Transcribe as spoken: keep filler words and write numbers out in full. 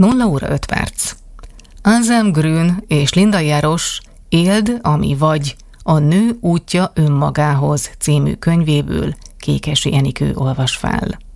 nulla óra öt perc. Anselm Grün és Linda Járos Éld, ami vagy, a Nő útja önmagához című könyvéből Kékesi Enikő olvas fel.